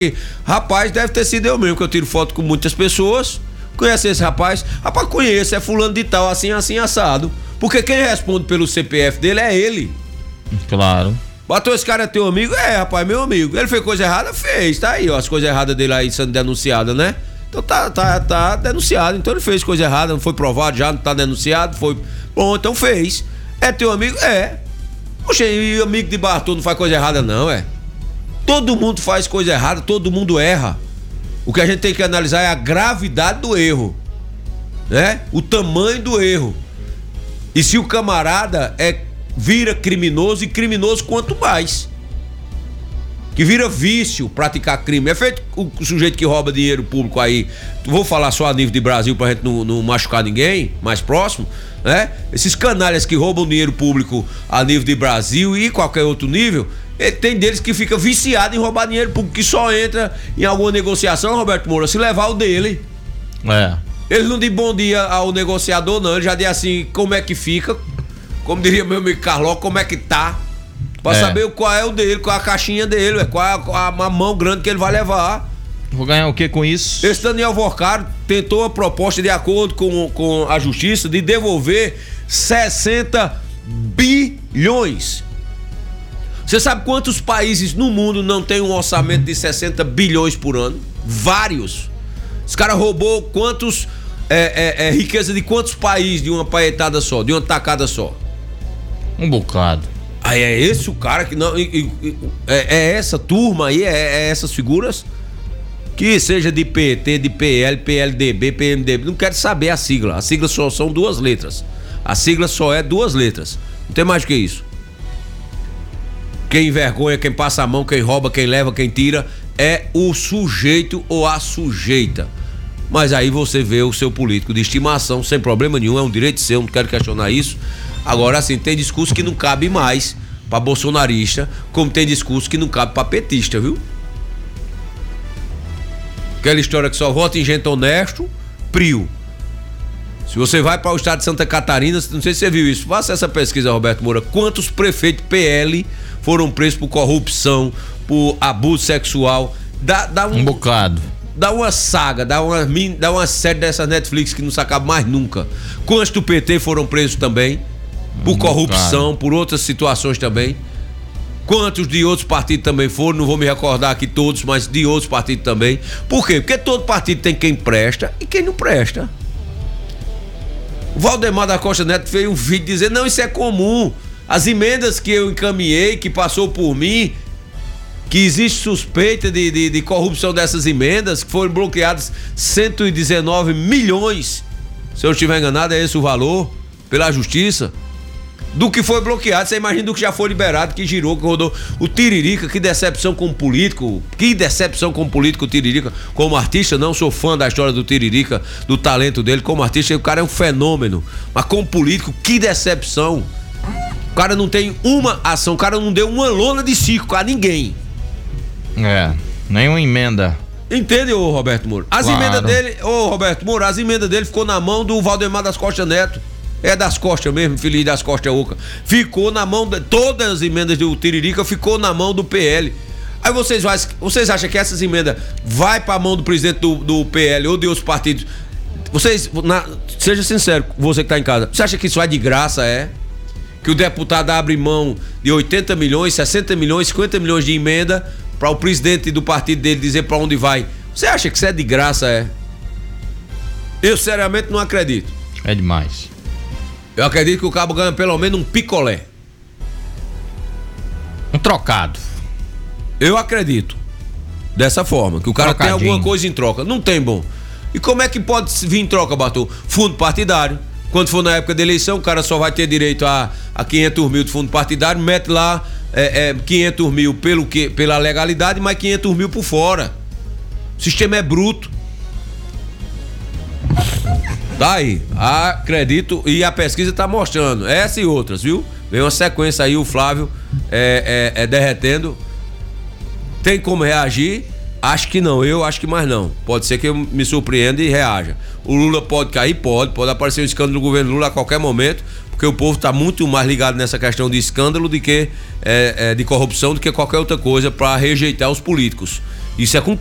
Rapaz, deve ter sido eu mesmo, que eu tiro foto com muitas pessoas. Conhece esse rapaz? Rapaz, conheço, é fulano de tal, assim, assim, assado. Porque quem responde pelo CPF dele é ele. Claro. Bateu, esse cara é teu amigo? É, rapaz, meu amigo. Ele fez coisa errada? Fez, tá aí, ó, as coisas erradas dele aí sendo denunciadas, né? Então tá denunciado, então ele fez coisa errada, não foi provado já, não tá denunciado, foi... Bom, então fez. É teu amigo? É. Poxa, e amigo de Bartô não faz coisa errada não, é? Todo mundo faz coisa errada, todo mundo erra. O que a gente tem que analisar é a gravidade do erro, né? O tamanho do erro. E se o camarada vira criminoso, e criminoso quanto mais. Que vira vício praticar crime. É feito o sujeito que rouba dinheiro público aí. Vou falar só a nível de Brasil pra gente não machucar ninguém, mais próximo, né? Esses canalhas que roubam dinheiro público a nível de Brasil e qualquer outro nível, tem deles que fica viciado em roubar dinheiro público, que só entra em alguma negociação, Roberto Moura, se levar o dele. É. Ele não diz bom dia ao negociador, não. Ele já diz assim, como é que fica? Como diria meu amigo Carlos, como é que tá? Pra saber qual é o dele, qual é a caixinha dele, qual é a mão grande que ele vai levar. Vou ganhar o que com isso? Esse Daniel Vorcaro tentou a proposta, de acordo com a justiça, de devolver 60 bilhões. Você sabe quantos países no mundo não tem um orçamento de 60 bilhões por ano? Vários. Esse cara roubou quantos riqueza de quantos países de uma paetada só, de uma tacada só? Um bocado. Aí é esse o cara que não... É essa turma aí, é essas figuras? Que seja de PT, de PL, PLDB, PMDB, não quero saber a sigla. A sigla só são 2 letras. A sigla só é 2 letras. Não tem mais do que isso. Quem envergonha, quem passa a mão, quem rouba, quem leva, quem tira, é o sujeito ou a sujeita. Mas aí você vê o seu político de estimação, sem problema nenhum, é um direito seu, não quero questionar isso. Agora, assim, tem discurso que não cabe mais pra bolsonarista, como tem discurso que não cabe pra petista, viu? Aquela história que só vota em gente honesto, prio. Se você vai para o estado de Santa Catarina, não sei se você viu isso, faça essa pesquisa, Roberto Moura. Quantos prefeitos PL foram presos por corrupção, por abuso sexual? Dá um bocado. Dá uma saga, dá uma série dessas Netflix que não se acaba mais nunca. Quantos do PT foram presos também? Por corrupção, por outras situações também. Quantos de outros partidos também foram? Não vou me recordar aqui todos, mas de outros partidos também. Por quê? Porque todo partido tem quem presta e quem não presta. O Valdemar da Costa Neto fez um vídeo dizendo, não, isso é comum. As emendas que eu encaminhei, que passou por mim, que existe suspeita de corrupção dessas emendas, que foram bloqueadas 119 milhões, se eu estiver enganado, é esse o valor, pela justiça, do que foi bloqueado. Você imagina do que já foi liberado, que girou, que rodou. O Tiririca, que decepção como político, o Tiririca, como artista. Não sou fã da história do Tiririca, do talento dele como artista, o cara é um fenômeno, mas como político, que decepção. O cara não tem uma ação, o cara não deu uma lona de circo a ninguém. Nenhuma emenda. Entende, ô Roberto Moura? As emendas dele, Roberto Moura, as emendas dele ficou na mão do Valdemar das Costa Neto. É das Costas mesmo, filho das Costas Oca. Ficou na mão, todas as emendas do Tiririca ficou na mão do PL. Aí vocês acham que essas emendas vai pra mão do presidente do PL ou de outros partidos? Seja sincero, você que tá em casa, você acha que isso vai de graça, que o deputado abre mão de 80 milhões, 60 milhões, 50 milhões de emenda para o presidente do partido dele dizer para onde vai? Você acha que isso é de graça, Eu seriamente não acredito. É demais. Eu acredito que o cabo ganha pelo menos um picolé. Um trocado. Eu acredito. Dessa forma, que o cara tem alguma coisa em troca. Não tem, bom. E como é que pode vir em troca, Bartô? Fundo partidário. Quando for na época da eleição, o cara só vai ter direito a 500 mil de fundo partidário, mete lá 500 mil pela legalidade, mais 500 mil por fora. O sistema é bruto. Tá aí, acredito, e a pesquisa tá mostrando, essa e outras, viu? Vem uma sequência aí, o Flávio derretendo. Tem como reagir? Acho que não, eu acho que mais não. Pode ser que eu me surpreenda e reaja. O Lula pode cair? Pode aparecer um escândalo do governo Lula a qualquer momento, porque o povo tá muito mais ligado nessa questão de escândalo de corrupção do que qualquer outra coisa para rejeitar os políticos. Isso é com